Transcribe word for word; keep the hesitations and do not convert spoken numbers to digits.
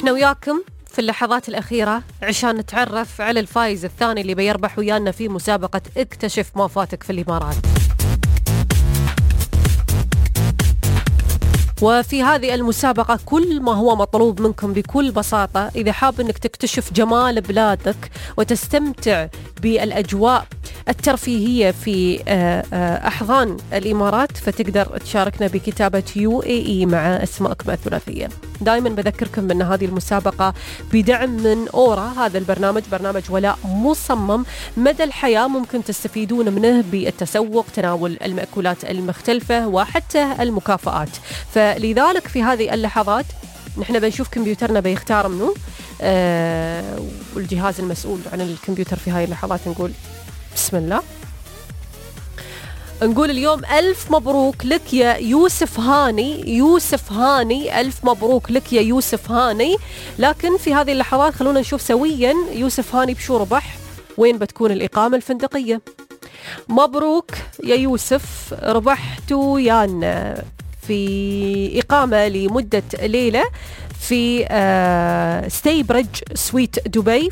احنا وياكم في اللحظات الأخيرة عشان نتعرف على الفايز الثاني اللي بيربح ويانا في مسابقة اكتشف ما فاتك في الإمارات. وفي هذه المسابقة كل ما هو مطلوب منكم بكل بساطة، إذا حاب أنك تكتشف جمال بلادك وتستمتع بالأجواء الترفيهية في أحضان الإمارات، فتقدر تشاركنا بكتابة يو إيه إي مع أسمائكم الثلاثية. دائما بذكركم أن هذه المسابقة بدعم من أورا، هذا البرنامج برنامج ولاء مصمم مدى الحياة، ممكن تستفيدون منه بالتسوق، تناول المأكولات المختلفة وحتى المكافآت. فلذلك في هذه اللحظات نحن بنشوف كمبيوترنا بيختار منه آه والجهاز المسؤول عن الكمبيوتر في هذه اللحظات. نقول بسم الله، نقول اليوم ألف مبروك لك يا يوسف هاني. يوسف هاني ألف مبروك لك يا يوسف هاني. لكن في هذه اللحظات خلونا نشوف سويا يوسف هاني بشو ربح، وين بتكون الإقامة الفندقية. مبروك يا يوسف، ربحتوا يانا في إقامة لمدة ليلة في ستي بريدج سويت دبي